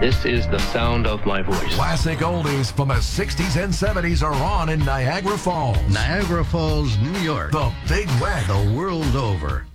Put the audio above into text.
This is the sound of my voice. Classic oldies from the 60s and 70s are on in Niagara Falls. Niagara Falls, New York. The Big Wet. The world over.